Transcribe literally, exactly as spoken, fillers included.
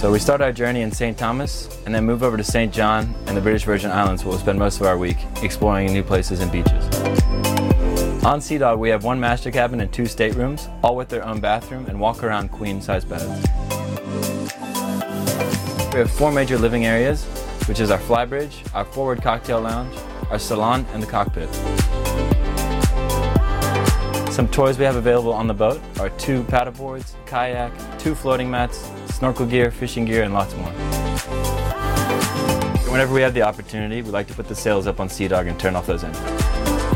So we start our journey in Saint Thomas and then move over to Saint John and the British Virgin Islands, where we'll spend most of our week exploring new places and beaches. On Sea Dog, we have one master cabin and two staterooms, all with their own bathroom and walk-around queen-size beds. We have four major living areas, which is our flybridge, our forward cocktail lounge, our salon, and the cockpit. Some toys we have available on the boat are two paddleboards, kayak, two floating mats, snorkel gear, fishing gear, and lots more. Whenever we have the opportunity, we like to put the sails up on Sea Dog and turn off those engines.